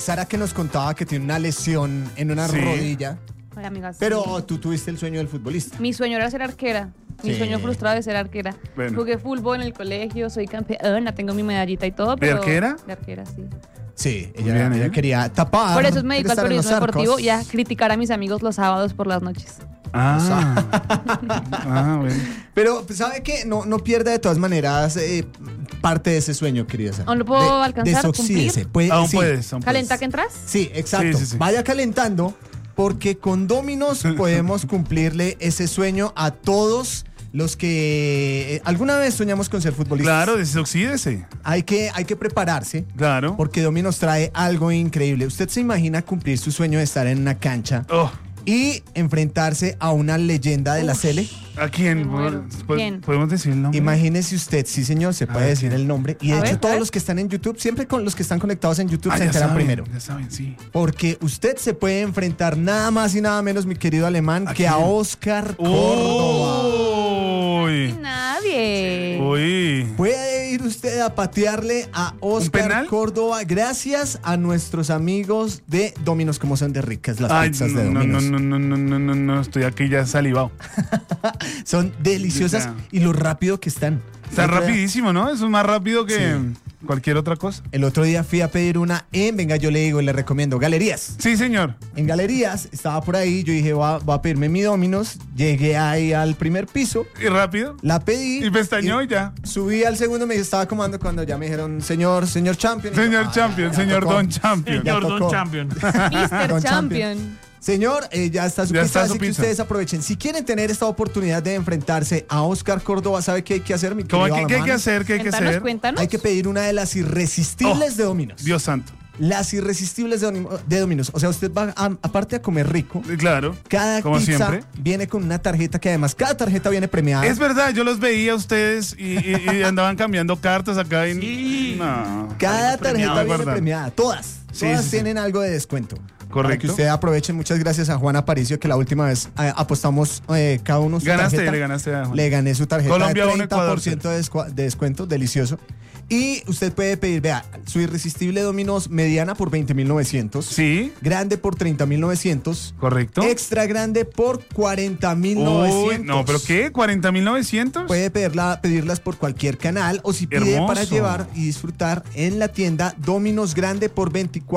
Sara que nos contaba que tiene una lesión en una rodilla. Ay, amigas. Pero tú tuviste el sueño del futbolista. Mi sueño era ser arquera. Mi sueño frustrado de ser arquera. Bueno. Jugué fútbol en el colegio, soy campeona, tengo mi medallita y todo. Pero ¿De arquera? De arquera, sí. Sí, Muy bien, ella quería tapar. Por eso me dedico al estar en los periodismo deportivo arcos. y a criticar a mis amigos los sábados por las noches. Bueno. Pero, ¿sabe qué? No pierda de todas maneras parte de ese sueño, querida Sara. ¿Aún lo puedo alcanzar, Desoxídese. Aún Sí. puedes. ¿Calenta que entras? Sí, exacto. Sí. Vaya calentando, porque con Domino's podemos cumplirle ese sueño a todos los que alguna vez soñamos con ser futbolistas. Claro, desoxídese. Hay que prepararse. Claro. Porque Domino's trae algo increíble. ¿Usted se imagina cumplir su sueño de estar en una cancha Oh, y enfrentarse a una leyenda de la Sele? ¿a quién? Me muero. ¿Quién? ¿Podemos decir el nombre? Imagínese usted, sí señor, se puede decir el nombre. Y de A hecho ver, todos a ver. los que están en YouTube, siempre con los que están conectados en YouTube se Ya enteran saben, primero. Ya saben, sí. Porque usted se puede enfrentar nada más y nada menos, mi querido alemán, ¿A que a quién? Oscar Córdoba. Uy. Nadie. Uy. Puede ir usted a patearle a Oscar penal? Córdoba gracias a nuestros amigos de Domino's, como son de ricas las Ay, pizzas de no, Domino's. no, estoy aquí ya salivado. Son deliciosas Ya. y lo rápido que están. Está El otro día- rapidísimo, ¿no? Eso es más rápido que Sí. cualquier otra cosa. El otro día fui a pedir una venga, yo le digo y le recomiendo, Galerías. Sí, señor. En Galerías, estaba por ahí, yo dije, voy a pedirme mi Domino's, llegué ahí al primer piso, Y rápido. la pedí. Y pestañó y ya. Subí al segundo, me estaba comando cuando ya me dijeron, señor Champion. Y yo, Señor Champion, ya señor tocó. Don Champion. Ya Señor Don tocó. Champion. Mr. Don Champion. Señor, ya está su Ya pizza, está su así que pizza. ustedes aprovechen. Si quieren tener esta oportunidad de enfrentarse a Oscar Córdoba, ¿sabe qué hay que hacer, mi ¿Cómo querido qué hay que Alemán? hacer? ¿Qué hay que Cuéntanos, hacer? cuéntanos. Hay que pedir una de las irresistibles de Domino's. Dios santo. Las irresistibles de Domino's. O sea, usted va, aparte a comer rico, Claro. cada como pizza siempre. viene con una tarjeta que además, cada tarjeta viene premiada. Es verdad, yo los veía a ustedes y andaban cambiando cartas acá. Y... Sí. No. Cada tarjeta premiado, viene ¿verdad? premiada. Todas. Sí, Todas sí, sí. tienen algo de descuento. Para Correcto. que usted aproveche. Muchas gracias a Juan Aparicio, que la última vez apostamos cada uno su Ganaste, tarjeta. le ganaste a Juan. Le gané su tarjeta Colombia de 1, Ecuador 30% de descuento. Delicioso. Y usted puede pedir, vea, su irresistible Domino's mediana por 20.900. Sí, Grande por 30.900. correcto. Extra grande por 40.900. Uy, no, ¿pero qué? ¿40.900? Puede pedirlas por cualquier canal o si pide Hermoso. para llevar y disfrutar en la tienda Domino's Grande por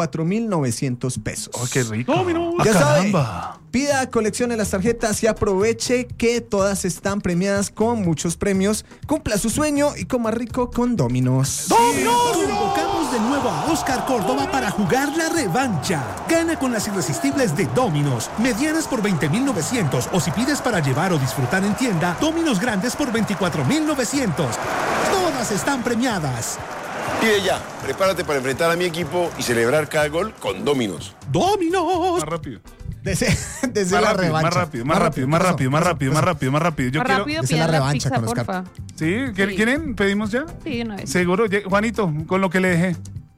24.900 pesos. Oh, qué rico. Domino's. Ah, Ya sabe, caramba. pida, coleccione las tarjetas y aproveche que todas están premiadas con muchos premios. Cumpla su sueño y coma rico con Domino's. Convocamos de nuevo a Oscar Córdoba para jugar la revancha. Gana con las irresistibles de Domino's, medianas por 20.900 o si pides para llevar o disfrutar en tienda, Domino's grandes por 24.900. Todas están premiadas. Pide ya, prepárate para enfrentar a mi equipo y celebrar cada gol con Domino's. Domino's. Más rápido. Desde Más la rápido, revancha. más rápido, más rápido, más rápido, más rápido, más rápido, más rápido. Yo Más quiero. rápido, esa es la pidan la revancha pizza, con Oscar. porfa. ¿Sí? ¿Quieren? ¿Pedimos ya? Sí, de una vez. Seguro. Juanito, con lo que le dejé.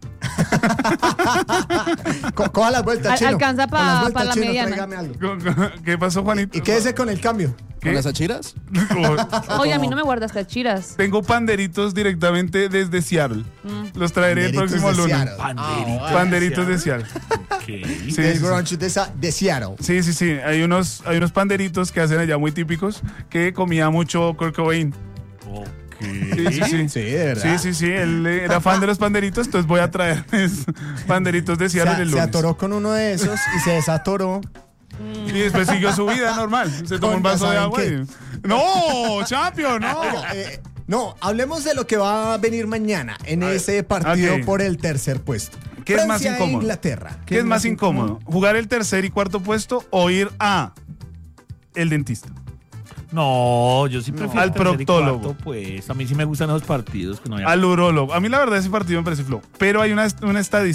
Coja las vueltas, Chino. Alcanza Con las vueltas, pa la Chino, mediana. tráigame algo. ¿Qué pasó, Juanito? Y quédese con el cambio. ¿Qué? ¿Con las achiras? Oye, a mí no me guardas tachiras. Tengo panderitos directamente desde Seattle. Los traeré el Panderitos próximo de lunes. Seattle. Panderitos de Seattle. ¿Qué? Sí, Del sí, brunch de Seattle. sí, sí, sí. Hay unos panderitos que hacen allá muy típicos que comía mucho Kurt Cobain. Sí, sí, sí. Sí, de verdad. Sí, sí, sí. Él era fan de los panderitos, entonces voy a traer panderitos de Seattle el Se lunes. atoró con uno de esos y se desatoró. Y después siguió su vida normal. Se tomó un vaso de ¿saben agua qué? y... ¡No! ¡Champion! ¡No! No, hablemos de lo que va a venir mañana en ese partido ok. por el tercer puesto. ¿Qué es más Francia e incómodo? Inglaterra. ¿Qué es más incómodo? ¿Jugar el tercer y cuarto puesto o ir a el dentista? No, yo sí prefiero Al tercer y proctólogo. cuarto, pues a mí sí me gustan esos partidos que no haya. Al urólogo. A mí la verdad ese partido me parece flojo. Pero hay una estadística